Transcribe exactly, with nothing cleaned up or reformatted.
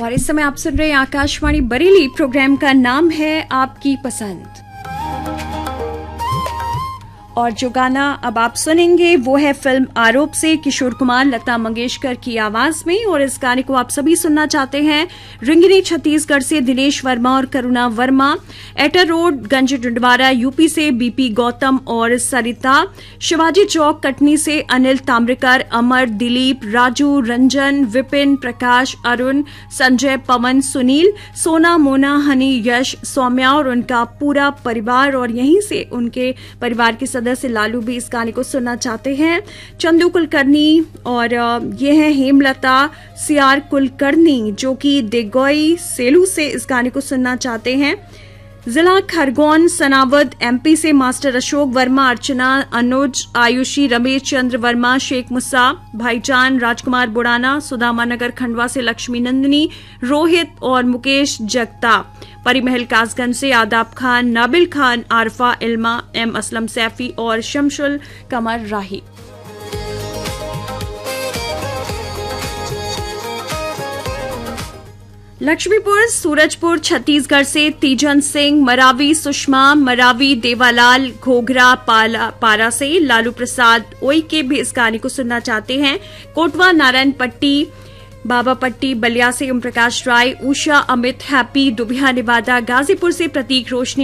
और इस समय आप सुन रहे हैं आकाशवाणी बरेली। प्रोग्राम का नाम है आपकी पसंद और जो गाना अब आप सुनेंगे वो है फिल्म आरोप से किशोर कुमार लता मंगेशकर की आवाज में। और इस गाने को आप सभी सुनना चाहते हैं रिंगनी छत्तीसगढ़ से दिनेश वर्मा और करुणा वर्मा, एटर रोड गंज डुंडवारा यूपी से बीपी गौतम और सरिता, शिवाजी चौक कटनी से अनिल ताम्रकर, अमर, दिलीप, राजू, रंजन, विपिन, प्रकाश, अरुण, संजय, पवन, सुनील, सोना, मोना, हनी, यश, सौम्या और उनका पूरा परिवार। और यहीं से उनके परिवार के सदस्य लालू भी इस गाने को सुनना चाहते हैं। चंदू कुलकर्णी और ये है हेमलता सियार कुलकर्णी जो कि देगोई सेलू से इस गाने को सुनना चाहते हैं। जिला खरगोन सनावद एमपी से मास्टर अशोक वर्मा, अर्चना, अनुज, आयुषी, रमेश चंद्र वर्मा, शेख मुसा, भाईजान, राजकुमार बुड़ाना, सुदामा नगर खंडवा से लक्ष्मी नंदिनी, रोहित और मुकेश जगताप, परिमहल कासगंज से आदाब खान, नाबिल खान, आरफा, इल्मा, एम असलम सैफी और शमशुल कमर राही। लक्ष्मीपुर सूरजपुर छत्तीसगढ़ से तीजन सिंह, मरावी सुषमा, मरावी देवालाल, घोघरा पाला, पारा से लालू प्रसाद ओईके भी इस गाने को सुनना चाहते हैं। कोटवा नारायण पट्टी, बाबा पट्टी बलिया से ओम प्रकाश राय, उषा, अमित, हैप्पी, दुबिया निवादा, गाजीपुर से प्रतीक रोशनी